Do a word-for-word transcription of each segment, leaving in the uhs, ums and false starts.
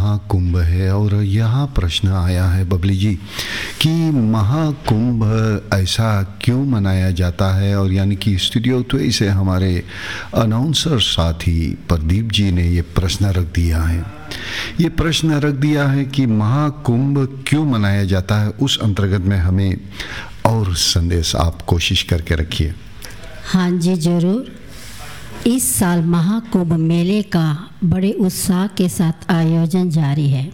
महाकुंभ है और यहाँ प्रश्न आया है बबली जी कि महाकुंभ ऐसा क्यों मनाया जाता है, और यानी कि स्टूडियो तो से हमारे अनाउंसर साथी प्रदीप जी ने ये प्रश्न रख दिया है ये प्रश्न रख दिया है कि महाकुंभ क्यों मनाया जाता है। उस अंतर्गत में हमें और संदेश आप कोशिश करके रखिए। हाँ जी ज़रूर। इस साल महाकुंभ मेले का बड़े उत्साह के साथ आयोजन जारी है।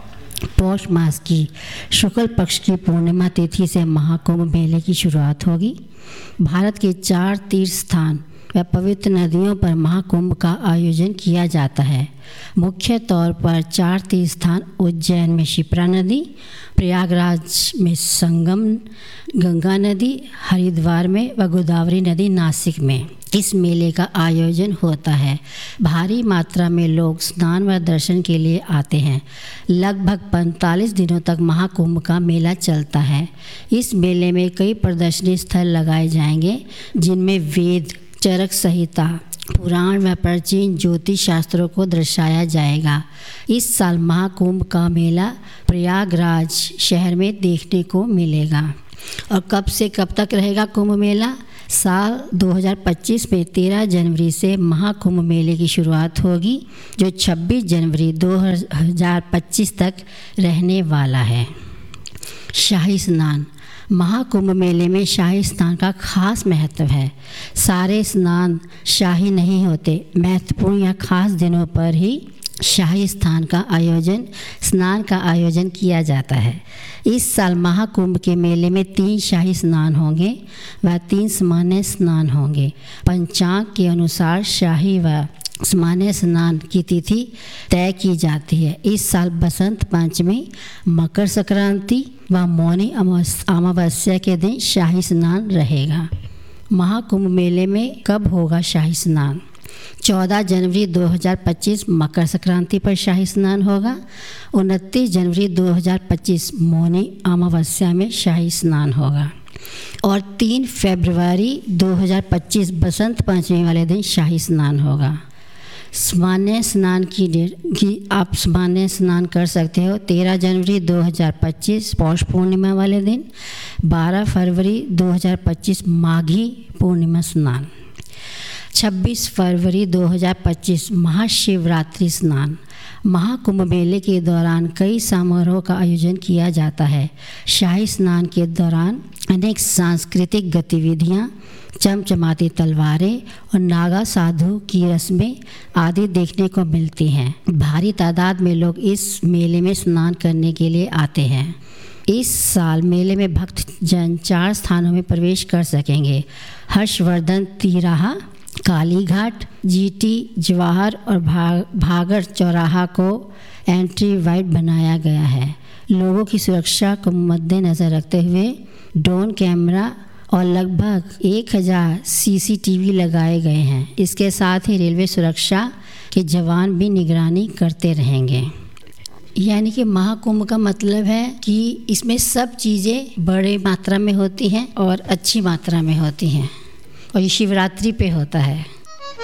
पौष मास की शुक्ल पक्ष की पूर्णिमा तिथि से महाकुंभ मेले की शुरुआत होगी। भारत के चार तीर्थ स्थान व पवित्र नदियों पर महाकुंभ का आयोजन किया जाता है। मुख्य तौर पर चार तीर्थ स्थान उज्जैन में शिप्रा नदी, प्रयागराज में संगम गंगा नदी, हरिद्वार में व गोदावरी नदी नासिक में इस मेले का आयोजन होता है। भारी मात्रा में लोग स्नान व दर्शन के लिए आते हैं। लगभग पैंतालीस दिनों तक महाकुंभ का मेला चलता है। इस मेले में कई प्रदर्शनी स्थल लगाए जाएंगे जिनमें वेद, चरक संहिता, पुराण व प्राचीन ज्योतिष शास्त्रों को दर्शाया जाएगा। इस साल महाकुंभ का मेला प्रयागराज शहर में देखने को मिलेगा। और कब से कब तक रहेगा कुंभ मेला? साल दो हज़ार पच्चीस में तेरह जनवरी से महाकुंभ मेले की शुरुआत होगी, जो छब्बीस जनवरी दो हज़ार पच्चीस तक रहने वाला है। शाही स्नान। महाकुंभ मेले में शाही स्नान का खास महत्व है। सारे स्नान शाही नहीं होते। महत्वपूर्ण या खास दिनों पर ही शाही स्नान का आयोजन स्नान का आयोजन किया जाता है। इस साल महाकुंभ के मेले में तीन शाही स्नान होंगे व तीन सामान्य स्नान होंगे। पंचांग के अनुसार शाही व सामान्य स्नान की तिथि तय की जाती है। इस साल बसंत पंचमी, मकर संक्रांति व मौनी अमावस्या के दिन शाही स्नान रहेगा। महाकुंभ मेले में कब होगा शाही स्नान? चौदह जनवरी दो हज़ार पच्चीस मकर संक्रांति पर शाही स्नान होगा। उनतीस जनवरी दो हज़ार पच्चीस मौनी अमावस्या में शाही स्नान होगा और तीन फरवरी दो हज़ार पच्चीस बसंत पंचमी वाले दिन शाही स्नान होगा। सामान्य स्नान की डेट की आप सामान्य स्नान कर सकते हो तेरह जनवरी दो हज़ार पच्चीस पौष पूर्णिमा वाले दिन, बारह फरवरी दो हज़ार पच्चीस माघी पूर्णिमा स्नान, छब्बीस फरवरी दो हज़ार पच्चीस महाशिवरात्रि स्नान। महाकुंभ मेले के दौरान कई समारोह का आयोजन किया जाता है। शाही स्नान के दौरान अनेक सांस्कृतिक गतिविधियां, चमचमाती तलवारें और नागा साधु की रस्में आदि देखने को मिलती हैं। भारी तादाद में लोग इस मेले में स्नान करने के लिए आते हैं। इस साल मेले में भक्त जन चार स्थानों में प्रवेश कर सकेंगे। हर्षवर्धन तिराहा, काली घाट, जीटी जवाहर और भाग भागर चौराहा को एंट्री वाइड बनाया गया है। लोगों की सुरक्षा को मद्देनज़र रखते हुए ड्रोन कैमरा और लगभग एक हज़ार सीसीटीवी लगाए गए हैं। इसके साथ ही रेलवे सुरक्षा के जवान भी निगरानी करते रहेंगे। यानी कि महाकुंभ का मतलब है कि इसमें सब चीज़ें बड़े मात्रा में होती हैं और अच्छी मात्रा में होती हैं और ये शिवरात्रि पे होता है।